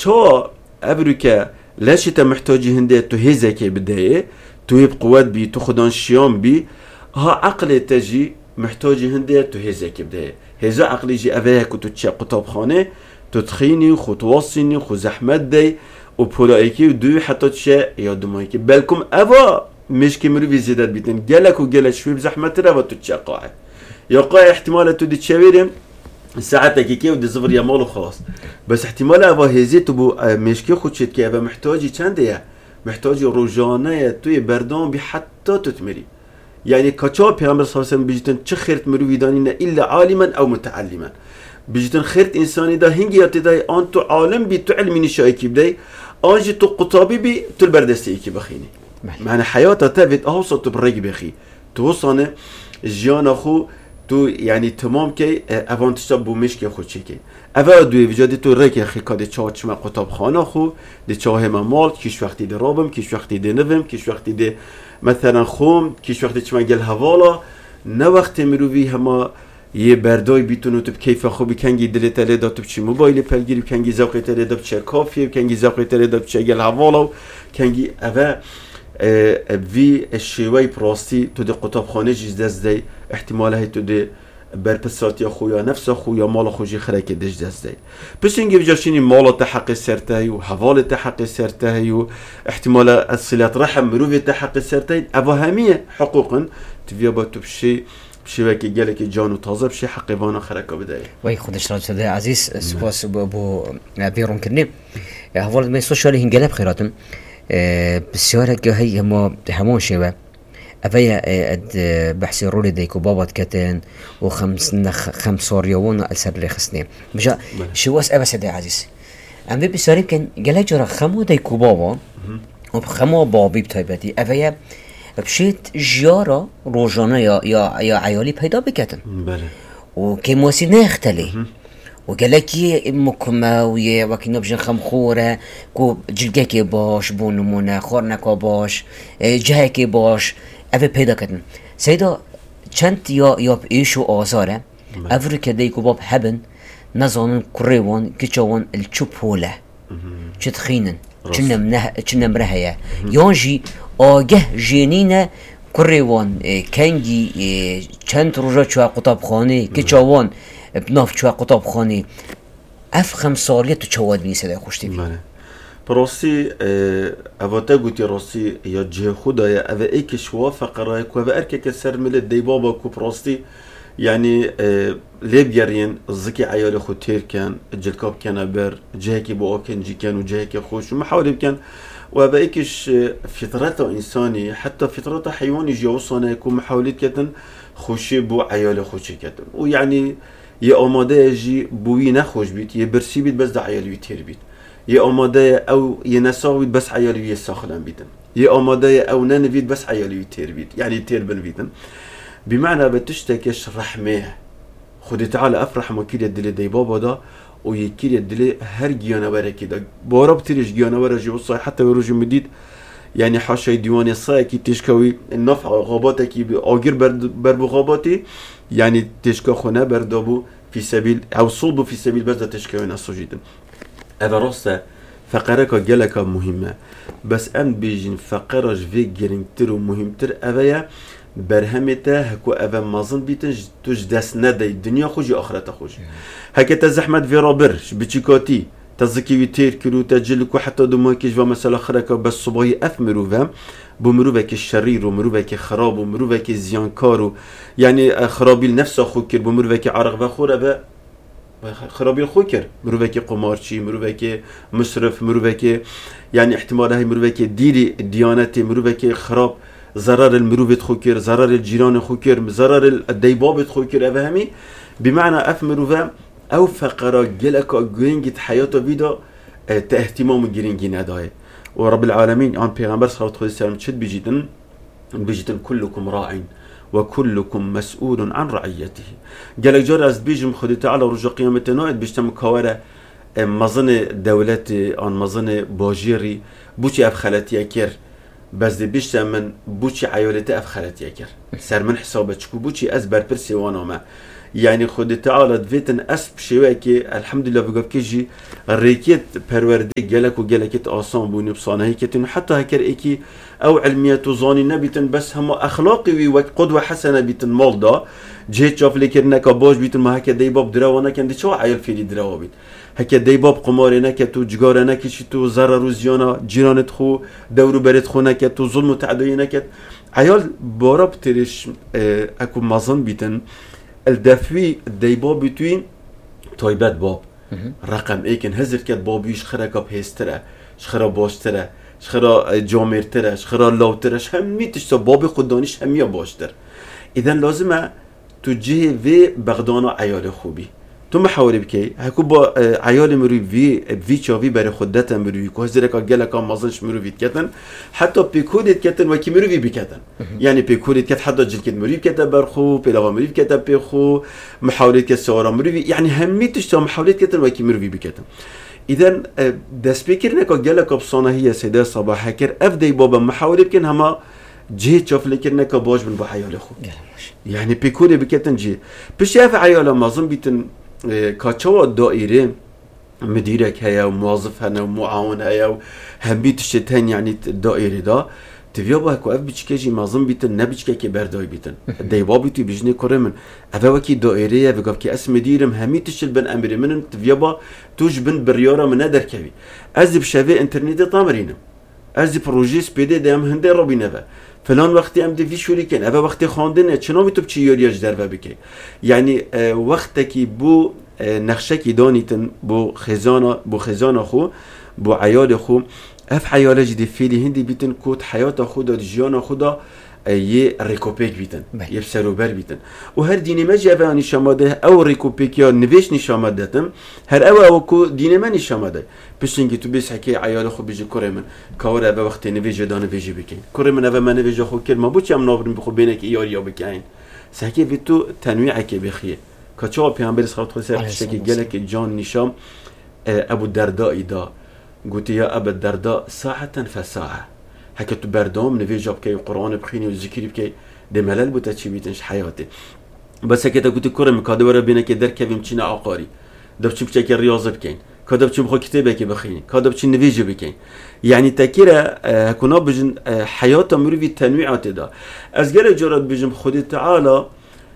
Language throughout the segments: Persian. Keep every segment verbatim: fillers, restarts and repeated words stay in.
چا ابرو که لاشی تا محتاجی هنده تو هزه که بدهی تو هیب قوت بی تو خودان شیام بی ها عقل تجی محتاجی هنده تو هزه که بدهی هزه عقلی جی اوه که تو چه قطاب خانه تو تخینی خود واصینی خود زحمت دی و پولایکی و دوی حتی چه یادمایی که بلکم اوه مشکی مروی زیادت بیتن گلک و گلک شوی بزحمت را و تو چه قاعه یا قاعه احتمال تو دی چه بیرم ساعتك كي ودي صفر يا مال وخلاص بس احتمال ابا هزيت بو مشكي خدشت كي ابا محتاجي چنده محتاجي روزانه توی بردان بي حتى تتمري يعني كچا پیغمبر صلی الله علیه و بيجتن چه خيرت مروي دانينا الا عالما او متعلما بيجتن خيرت انساني دا هنگي ياتداي ان تو عالم بي تو علمي نشاي كي بداي انجي تو قطابي بي تو البردستي كي بخيني معنى حياته تافت اوسط بريق بخي توصانه جيان اخو تو يعني تمام كي افانتش بو مشكي خود چيكي اول دوی وجادي تو ركي خي كاد چاچ ما قطاب خانه خو دي چاه ما مال كيش وقتي دي رابم كيش وقتي دي نوم كيش وقتي دي مثلا خوم كيش وقتي چما گل حوالا نه وقت مروي هما يه برداي بيتونو تو كيف خو بكنگي دلت له دات بچي موبايل پلگيري بكنگي زوقت له دات چه كافي بكنگي زوقت له دات چه گل حوالا كنگي اول في الشيوي براستي تو دي قطاب خانه جيز دست دي احتمال هي تو دي برپسات یا خویا نفس خویا مال خوشی خرک دش دست دی پس اینگه بجاشینی مال تحقق سرته و حوال تحقق سرته و احتمال الصلات رحم مروی تحقق سرته اوا همه حقوقا تبیا با تو بشی بشی وکی گله که جان و تازه بشی حقیبانا خرکا بده وای خودش را شده عزیز سپاس بو بیرون کنیم حوال می سوشالی هنگله بخیراتم بسیار گاهی ما همون شیوه أفيا أد بحسي رولي ديكو بابات كتن وخمس نخ خمس صوريون ألسر لي خسنين مجا شواس أبا سيدي عزيز أم بي بساري كان جلا جرا خمو ديكو بابا وبخمو بابي بتايبتي أفيا بشيت جيارة روجانا يا يا يا عيالي بيدا بكتن بله وكيموسي نختلي وقالكي مكما ويا وكنا بجن خمخورة كو جلجاكي باش بونمونا خورنكا باش جهاكي باش اوه پیدا کردن سیدا چند یا یا ایشو آزاره اوه که دیگه باب حبن نزانن کریوان که چوان الچوبوله چه تخینن چنم نه چنم رهیا یانجی آگه جنینه کریوان کنگی چند روزا چوا قطاب خانه که چوان بناف چوا قطاب خانه اف خمس سالیت تو چواد بینی صدای خوشتی بی براسي أفاتا قلتي راسي يا جه خدايا أفا إيك شوا فقرايك وأفا أركك السر ملت دي بابا كو براسي يعني ليبيارين الزكي عيالي خو تير كان الجلكاب كان بر جهكي بو كان جي كان وجهكي خوش ومحاولي كان وأفا إيكش فطرته إنساني حتى فطرته حيواني جيوصانا يكون محاولي كتن خوشي بو عيالي خوشي كتن ويعني يا أماده يجي بوي نخوش بيت يبرسي بيت بس دا عيالي يتير بيت يا آماده او ينساويد بس عيالي يساخلن بيتن يا آماده او ننفيد بس عيالي يتير بيت يعني يتير بنفيدن بمعنى بتشتكيش رحمه خدي تعالى افرح مكيل يدلي دي بابا دا ويكيل يدلي هر جيانوره كده بارب تريش جيانوره جي وصاي حتى وروج مديد يعني حاشا ديوان الصاي كي تشكوي النفع غاباتك اجر بربو غاباتي يعني تشكا خونه بردابو في سبيل او صوبو في سبيل بس تشكوي ناس جدا هذا راسته فقرك جلك مهمة بس أم بيجين فقرج في جرينتر ومهمتر أبيا برهمته هكو أبا مازن بيتنج توج داس ندي الدنيا خوجي آخرته خوجي هكذا زحمت في رابرش بتشيكاتي تزكي ويتير كيلو تجلك وحتى دماكيش ومثلا خرك بس صباحي أفمرو فهم بمروبك الشرير ومروبك خراب ومروبك زيانكار يعني خرابي النفس أخوكر بمروبك عرق وخور أبا خرابي الخوكر مروفكي قمارشي مروفكي مصرف مروفكي يعني احتمال هاي مروفكي ديري ديانتي مروفكي خراب ضرر المروفة خوكر ضرر الجيران خوكر ضرر الديباب خوكر افهمي بمعنى اف مروفة او فقرا جلك جرينجت حياته بيدا اهتمام جرينجي نداي ورب العالمين عن پیغمبر صلى الله عليه وسلم شد بيجيتن بيجيتن كلكم راع وكلكم مسؤول عن رعيته قال جار از بيجم خدي تعالى رجع قيامتنا بيجتم كواره مزن دولتي ان مزن باجيري بوشي اف خلاتي كير بس دي بيجتم من بوشي عيالتي اف خلاتي كير سر من حسابك بوشي از برپرسي وانا ما يعني خود تعالى دفيتن اسب شواكي الحمد لله بقف كيجي الريكيت پروردي جلك وجلكت آسان بوني بصانه هيكتن حتى هكر ايكي او علميات وزاني نبيتن بس هم اخلاقي وقدوة حسنة بيتن مال دا جهت شاف لكرنا كباش بيتن ما هكا ديباب دراوانا كان دي شو عيال فيلي دراوا بيت هكا ديباب قماري نكتو جگاره نكشتو ضرر وزيانا جيرانت خو دورو برد خو نكتو ظلم وتعدي نكت عيال بارا بترش اه اكو مازن بيتن الدفوي ديباب بتوين طيبات باب رقم ايكن هزر كد بابيش خرا كاب هستره شخرا باشتره شخرا جامرتره شخرا لاوترش همي تشتا بابي خودانيش همي باشتر اذا لازمه توجه في بغدانا عيال خوبي تو محاوله بكي هكو با عيال مروي في في چاوي بري خودتا مروي كو هزركا گلكا مازنش مروي كتن حتى بيكودت كتن وكي مروي بكتن يعني بيكودت كت حتى جلكت مروي كتا برخو بلاوا مروي كتا بيخو محاوله كسورا مروي يعني همي تشتا محاوله كتن وكي مروي بكتن اذا داس بكرنكا گلكا بصانه هي سيده صباح هكر افدي بابا محاوله بكن هما جهه شوف لكنك باش من بحيال خو يعني بيكودي بكتن جي بشاف عيال مازن بيتن كاتشوا الدائرة مديرك هيا وموظف هنا ومعاون هيا هم بيتشتهن يعني الدائرة دا تبيابا هكو اف بيشكيجي مازن بيتن نبيشكي برداي بيتن دايبا بيتو بيجني كورمن اف وكي دائرة وقف كي اسم مديرم همي تشل بن امري من تبيابا توج بن بريارة من ادر كبي از بشافي انترنت طامرينم از بروجي سبيدي دام هندي روبينبا فلان وقتی ام دی شوری کن اوه وقتی خواندن چنان تو بچی یاریاش در و بکی یعنی وقتی که بو نقشه کی دانیتن بو خزانه بو خزانه خو بو عیال خو اف عیال جدی فیلی هندی بیتن کود حیات خود جیان خدا یه ریکوپیک بیتن یه سروبر بیتن و هر دینی مجی اوه نشامده او ریکوپیک یا نویش نشامده تم هر اوه او کو دینی من نشامده پشتینگی تو بیس حکی عیال خو بیجی کره من کار اوه وقتی نویج دا نویجی بکن کره من اوه من نویج خو کرد ما بو چم نابرم بخو بینه که یاریا بکن سحکی وی تو تنویع که بخیه که چه پیامبر صلی الله علیه و سلم گله که جان نشام ابو الدرداء دا گوتی یا ابو الدرداء ساعتا فساعه هكا تو بردام نفيجا بكي قرآن بخيني وذكري بكي دي ملل بوتا چي بيتنش حياتي بس هكا تا قوتي كورم كادا ورا بينا كي در كيفي مچينا عقاري دا بچي بچي كي رياضة بكين كادا بچي بخو كتابة كي بخيني كادا بچي نفيجا بكين يعني تاكيرا هكونا بجن حياة مروفي تنويعات دا از گره جارات بجن خودي تعالى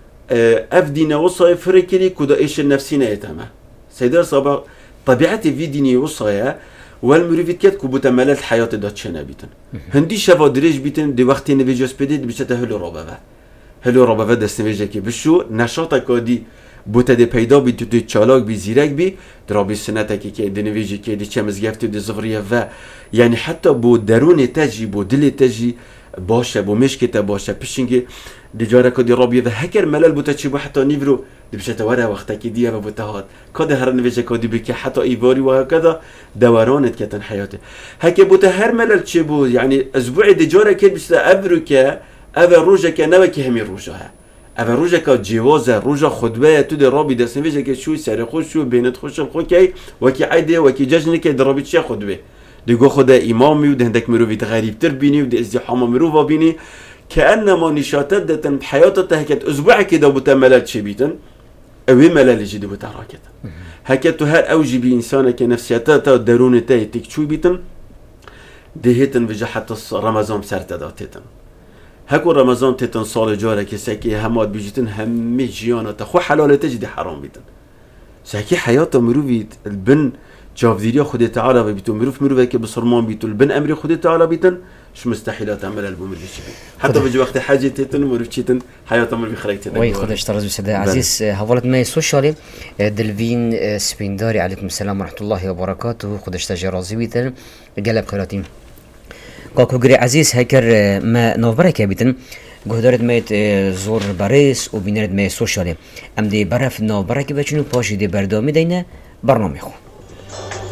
اف دينا وصايا فريكري كودا ايش النفسينا يتما سيدار صباح طبيعتي في ديني وصايا والمروفيت كات كوبوتا ملل الحياة دا تشنا بيتن هندي شافا دريج بيتن دي وقت نفيجوس بديد بيشتا هلو ربابا هلو ربابا دست نفيجا كي بشو نشاطا كودي بوتا دي پیدا بي تو دي چالاك بي زيرك بي درابي سنتا كي كي دي نفيجي كي دي چمز گفتو دي زفرية و يعني حتى بو درون تاجي بو دل تاجي باشا بو مشكتا باشا بشنگي دي جارا كودي رابي و هكر ملل بوتا چي بو حتى نيفرو دي بشتا ورا وقتا كي دي و بوتا هات كده هر نفيجا كودي بكي حتى ايواري وهكذا دورانت كتن حياته هكي بوتا هر ملل چي بو يعني اسبوعي دي جارا كي بشتا افروكا اوا روجا كا نوكي همي روجاها اوا روجا كا جيوازا روجا خطبه تو دي رابي دس نفيجا كي شو سر خوش شو بينت خوش خوكي وكي عيدي وكي ججن كي درابي چي خطبه ديگو خدا امامي ود هندك مروفيت غريب تر بيني ود ازدحام مروفا بيني كانما نشاطات دتن حياتها هكت اسبوع كده بوتا ملل چي بيتن اوي ملل جدي بوتا راكت هكت هر اوجي بي انسان كنفسيته درونته تكچوي بيتن دهتن وجه حتى رمضان سرت داتتن هكو رمضان تتن صال جاره كسكي همات بيجتن هم جيانته خو حلالته جدي حرام بيتن سكي حياته مروفيت البن جافديريا خدي تعالى بيتو مروف مروفه كي بصرمان بيتو البن امري خدي تعالى بيتن مش مستحيلات تعمل البوم اللي شبه حتى بيجي وقت حاجه تتن مروف تشتن حياته مروف خريتن وي خدش ترز سيدي عزيز هولت ما سوشيالي دلفين سبينداري عليكم السلام ورحمه الله وبركاته خدش تجرازي بيتن قلب خيراتين كاكو غري عزيز هكر ما نوبرك بيتن گهدارت میت زور باريس و بينرد ما سوشيالي ام دي برف نوبرك بچنو پاشي دي بردامي دينه برنامه خو